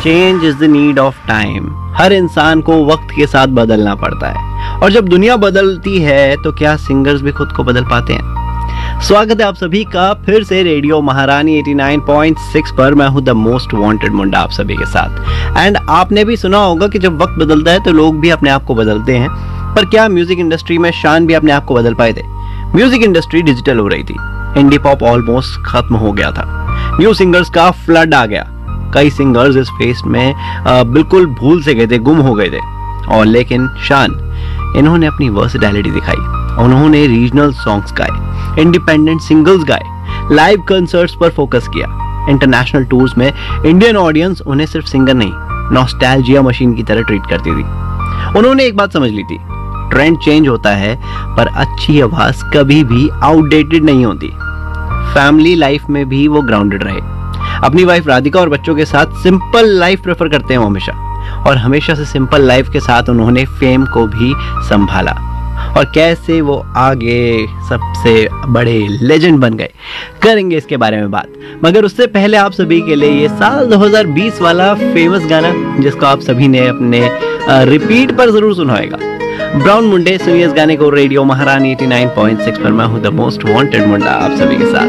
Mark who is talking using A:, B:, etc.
A: Change is the need of time. हर इंसान को वक्त के साथ बदलना पड़ता है, और जब दुनिया बदलती है तो क्या सिंगर्स भी खुद को बदल पाते हैं? स्वागत है आप सभी का फिर से रेडियो महारानी 89.6 पर। मैं हूं द मोस्ट वांटेड मुंडा आप सभी के साथ। एंड आपने भी सुना होगा कि जब वक्त बदलता है तो लोग भी अपने आप को बदलते हैं, पर क्या म्यूजिक इंडस्ट्री में शान भी अपने आप को बदल पाए थे? म्यूजिक इंडस्ट्री डिजिटल हो रही थी, इंडी पॉप ऑलमोस्ट खत्म हो गया था, न्यू सिंगर्स का फ्लड आ गया। कई सिंगर्स इस फेस में बिल्कुल भूल से गए थे, गुम हो गए थे। और लेकिन शान, इन्होंने अपनी वर्सेटैलिटी दिखाई। उन्होंने रीजनल सॉन्ग्स गाए, इंडिपेंडेंट सिंगल्स गाए, लाइव कंसर्ट्स पर फोकस किया। इंटरनेशनल टूर्स में इंडियन ऑडियंस उन्हें सिर्फ सिंगर नहीं, नॉस्टैल्जिया मशीन की तरह ट्रीट करती थी। उन्होंने एक बात समझ ली थी, ट्रेंड चेंज होता है पर अच्छी आवाज कभी भी आउटडेटेड नहीं होती। फैमिली लाइफ में भी वो ग्राउंडेड रहे। अपनी वाइफ राधिका और बच्चों के साथ सिंपल लाइफ प्रेफर करते हैं वो हमेशा, और हमेशा से सिंपल लाइफ के साथ उन्होंने फेम को भी संभाला, और कैसे वो आगे सबसे बड़े लेजेंड बन गए, करेंगे इसके बारे में बात। मगर उससे पहले आप सभी के लिए ये साल 2020 वाला फेमस गाना, जिसको आप सभी ने अपने रिपीट पर जरूर सुना होगा, ब्राउन मुंडे। सुनिए इस गाने को रेडियो महारानी 89.6 पर। मैं हूं द मोस्ट वांटेड मुंडा आप सभी के साथ।